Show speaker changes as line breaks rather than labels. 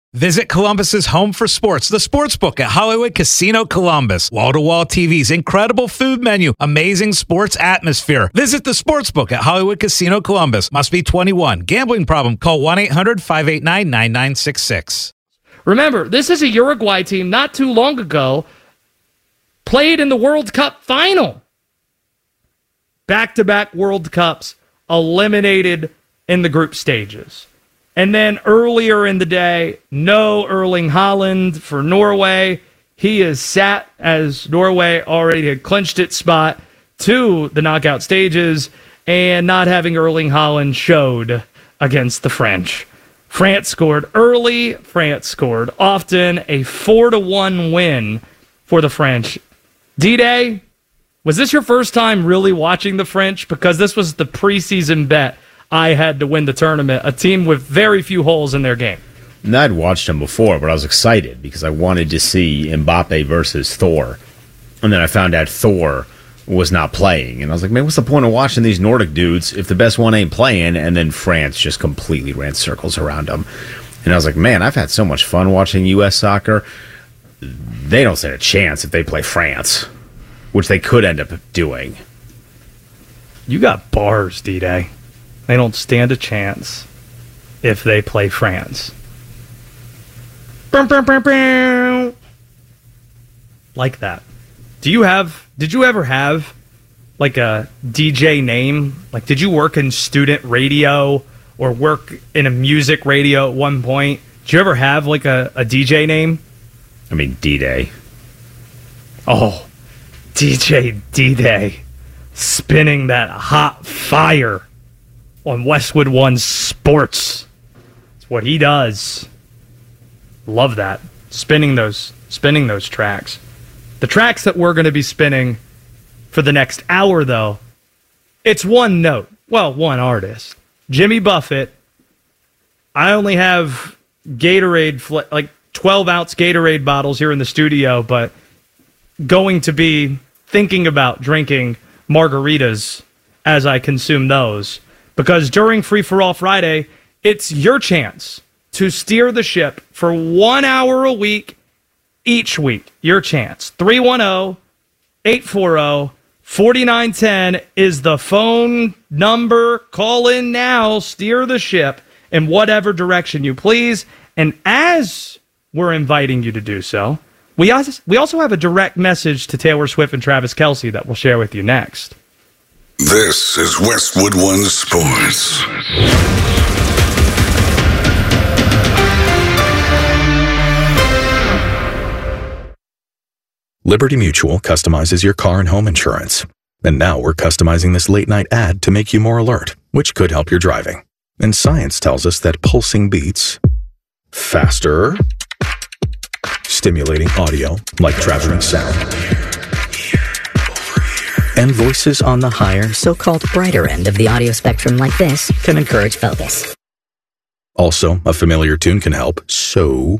Visit Columbus's home for sports, the Sportsbook at Hollywood Casino Columbus. Wall-to-wall TVs, incredible food menu, amazing sports atmosphere. Visit the Sportsbook at Hollywood Casino Columbus. Must be 21. Gambling problem? Call 1-800-589-9966.
Remember, this is a Uruguay team not too long ago played in the World Cup final. Back-to-back World Cups, eliminated in the group stages. And then earlier in the day, no Erling Haaland for Norway. He is sat as Norway already had clinched its spot to the knockout stages, and not having Erling Haaland showed against the French. France scored early, France scored often, a 4-1 win for the French. D-Day, was this your first time really watching the French? Because this was the preseason bet I had to win the tournament, a team with very few holes in their game.
And I'd watched them before, but I was excited because I wanted to see Mbappe versus Thor. And then I found out Thor was not playing. And I was like, man, what's the point of watching these Nordic dudes if the best one ain't playing? And then France just completely ran circles around them. And I was like, man, I've had so much fun watching U.S. soccer. They don't stand a chance if they play France, which they could end up doing.
You got bars, D-Day. They don't stand a chance if they play France. Like that. Did you ever have like a DJ name? Like, did you work in student radio or work in a music radio at one point? Did you ever have like a DJ name?
I mean, D-Day.
Oh, DJ D-Day. Spinning that hot fire on Westwood One Sports. It's what he does. Love that. Spinning those tracks. The tracks that we're going to be spinning for the next hour, though, it's one note. Well, one artist. Jimmy Buffett. I only have Gatorade, like 12-ounce Gatorade bottles here in the studio, but going to be thinking about drinking margaritas as I consume those. Because during Free For All Friday, it's your chance to steer the ship for 1 hour a week, each week. Your chance. 310-840-4910 is the phone number. Call in now. Steer the ship in whatever direction you please. And as we're inviting you to do so, we also have a direct message to Taylor Swift and Travis Kelce that we'll share with you next.
This is Westwood One Sports.
Liberty Mutual customizes your car and home insurance. And now we're customizing this late-night ad to make you more alert, which could help your driving. And science tells us that pulsing beats faster, stimulating audio like traveling sound, and voices on the higher,
so-called brighter end of the audio spectrum like this can encourage focus.
Also, a familiar tune can help, so